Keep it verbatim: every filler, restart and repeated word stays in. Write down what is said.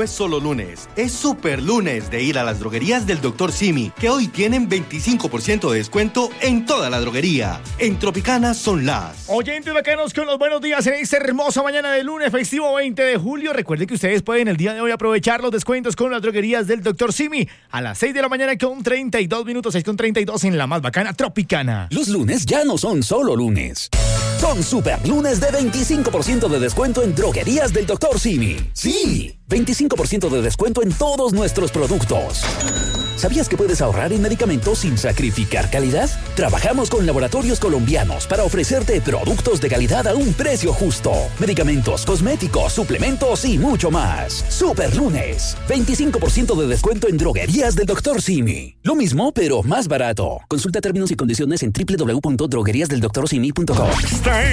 es solo lunes, es super lunes de ir a las droguerías del doctor Simi, que hoy tienen veinticinco por ciento de descuento en toda la droguería. En Tropicana son las... Oyentes bacanos, con los buenos días en esta hermosa mañana de lunes festivo veinte de julio. Recuerden que ustedes pueden el día de hoy aprovechar los descuentos con las droguerías del doctor Simi a las seis de la mañana con treinta y dos minutos, seis con treinta y dos en la más bacana Tropicana. Los lunes ya no son solo lunes. Son super lunes de veinticinco por ciento de descuento en droguerías del doctor Simi. ¡Sí! veinticinco por ciento de descuento en todos nuestros productos. ¿Sabías que puedes ahorrar en medicamentos sin sacrificar calidad? Trabajamos con laboratorios colombianos para ofrecerte productos de calidad a un precio justo. Medicamentos, cosméticos, suplementos y mucho más. Super lunes. veinticinco por ciento de descuento en droguerías del doctor Simi. Lo mismo, pero más barato. Consulta términos y condiciones en doble u doble u doble u punto droguerías del doctor simi punto com.